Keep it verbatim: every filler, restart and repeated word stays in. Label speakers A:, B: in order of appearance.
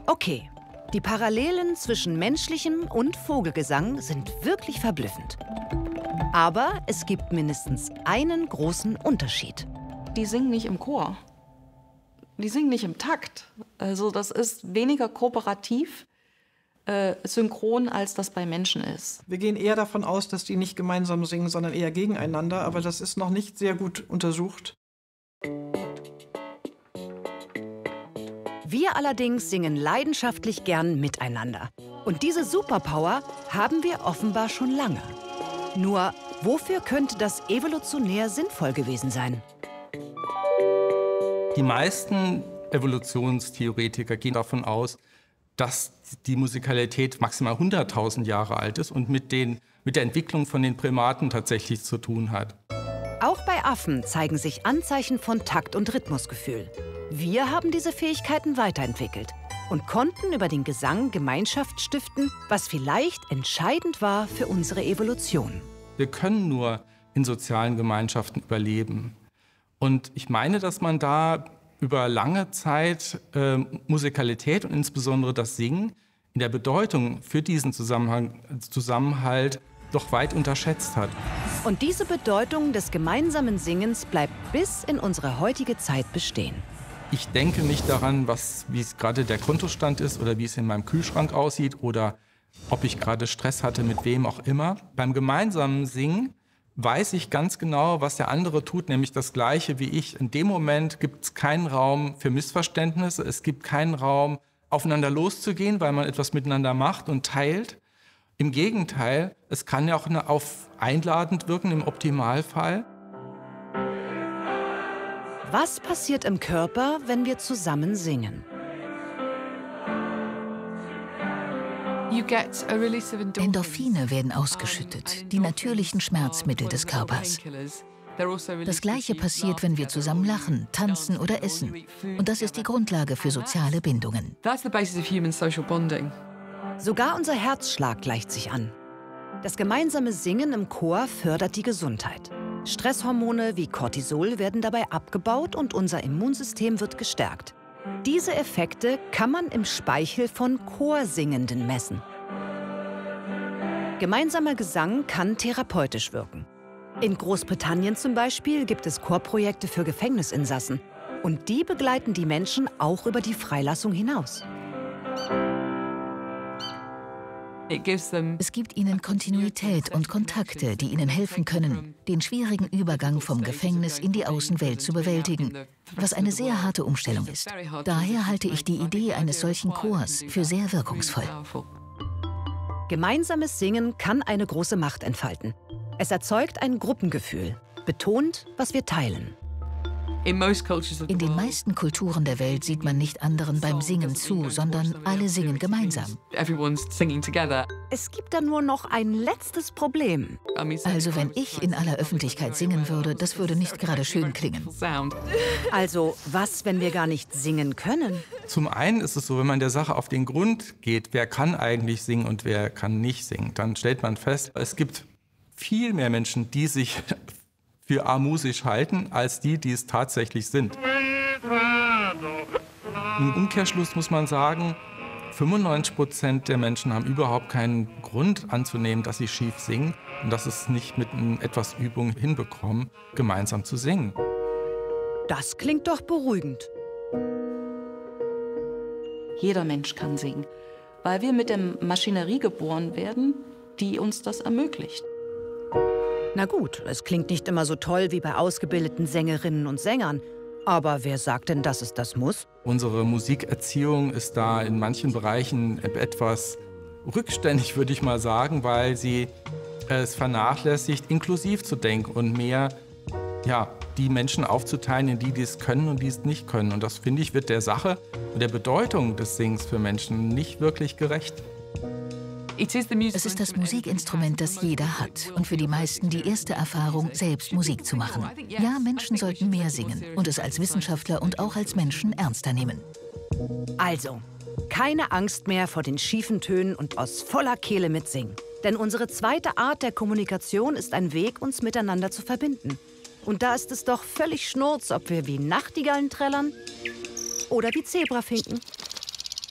A: Okay, die Parallelen zwischen menschlichem und Vogelgesang sind wirklich verblüffend. Aber es gibt mindestens einen großen Unterschied.
B: Die singen nicht im Chor. Die singen nicht im Takt. Also das ist weniger kooperativ, äh, synchron, als das bei Menschen ist.
C: Wir gehen eher davon aus, dass die nicht gemeinsam singen, sondern eher gegeneinander. Aber das ist noch nicht sehr gut untersucht.
A: Wir allerdings singen leidenschaftlich gern miteinander. Und diese Superpower haben wir offenbar schon lange. Nur, wofür könnte das evolutionär sinnvoll gewesen sein?
D: Die meisten Evolutionstheoretiker gehen davon aus, dass die Musikalität maximal hunderttausend Jahre alt ist und mit, den, mit der Entwicklung von den Primaten tatsächlich zu tun hat.
A: Auch bei Affen zeigen sich Anzeichen von Takt- und Rhythmusgefühl. Wir haben diese Fähigkeiten weiterentwickelt und konnten über den Gesang Gemeinschaft stiften, was vielleicht entscheidend war für unsere Evolution.
D: Wir können nur in sozialen Gemeinschaften überleben. Und ich meine, dass man da über lange Zeit äh, Musikalität und insbesondere das Singen in der Bedeutung für diesen Zusammenhang, Zusammenhalt doch weit unterschätzt hat.
A: Und diese Bedeutung des gemeinsamen Singens bleibt bis in unsere heutige Zeit bestehen.
D: Ich denke nicht daran, was, wie es gerade der Kontostand ist oder wie es in meinem Kühlschrank aussieht oder ob ich gerade Stress hatte mit wem auch immer. Beim gemeinsamen Singen weiß ich ganz genau, was der andere tut, nämlich das Gleiche wie ich. In dem Moment gibt es keinen Raum für Missverständnisse. Es gibt keinen Raum, aufeinander loszugehen, weil man etwas miteinander macht und teilt. Im Gegenteil, es kann ja auch auf einladend wirken im Optimalfall.
A: Was passiert im Körper, wenn wir zusammen singen?
E: Endorphine werden ausgeschüttet, die natürlichen Schmerzmittel des Körpers. Das Gleiche passiert, wenn wir zusammen lachen, tanzen oder essen. Und das ist die Grundlage für soziale Bindungen.
A: Sogar unser Herzschlag gleicht sich an. Das gemeinsame Singen im Chor fördert die Gesundheit. Stresshormone wie Cortisol werden dabei abgebaut und unser Immunsystem wird gestärkt. Diese Effekte kann man im Speichel von Chorsingenden messen. Gemeinsamer Gesang kann therapeutisch wirken. In Großbritannien zum Beispiel gibt es Chorprojekte für Gefängnisinsassen. Und die begleiten die Menschen auch über die Freilassung hinaus.
E: Es gibt ihnen Kontinuität und Kontakte, die ihnen helfen können, den schwierigen Übergang vom Gefängnis in die Außenwelt zu bewältigen, was eine sehr harte Umstellung ist. Daher halte ich die Idee eines solchen Chors für sehr wirkungsvoll.
A: Gemeinsames Singen kann eine große Macht entfalten. Es erzeugt ein Gruppengefühl, betont, was wir teilen.
E: In den meisten Kulturen der Welt sieht man nicht anderen beim Singen zu, sondern alle singen gemeinsam.
A: Es gibt da nur noch ein letztes Problem.
E: Also wenn ich in aller Öffentlichkeit singen würde, das würde nicht gerade schön klingen.
A: Also was, wenn wir gar nicht singen können?
D: Zum einen ist es so, wenn man der Sache auf den Grund geht, wer kann eigentlich singen und wer kann nicht singen, dann stellt man fest, es gibt viel mehr Menschen, die sich für amusisch halten, als die, die es tatsächlich sind. Im Umkehrschluss muss man sagen, fünfundneunzig Prozent der Menschen haben überhaupt keinen Grund anzunehmen, dass sie schief singen und dass es nicht mit etwas Übung hinbekommen, gemeinsam zu singen.
A: Das klingt doch beruhigend.
B: Jeder Mensch kann singen, weil wir mit der Maschinerie geboren werden, die uns das ermöglicht.
A: Na gut, es klingt nicht immer so toll wie bei ausgebildeten Sängerinnen und Sängern. Aber wer sagt denn, dass es das muss?
D: Unsere Musikerziehung ist da in manchen Bereichen etwas rückständig, würde ich mal sagen, weil sie es vernachlässigt, inklusiv zu denken und mehr ja, die Menschen aufzuteilen in die, die es können und die es nicht können. Und das, finde ich, wird der Sache und der Bedeutung des Singens für Menschen nicht wirklich gerecht.
E: Es ist das Musikinstrument, das jeder hat und für die meisten die erste Erfahrung, selbst Musik zu machen. Ja, Menschen sollten mehr singen und es als Wissenschaftler und auch als Menschen ernster nehmen.
A: Also, keine Angst mehr vor den schiefen Tönen und aus voller Kehle mitsingen. Denn unsere zweite Art der Kommunikation ist ein Weg, uns miteinander zu verbinden. Und da ist es doch völlig schnurz, ob wir wie Nachtigallen trällern oder wie Zebrafinken.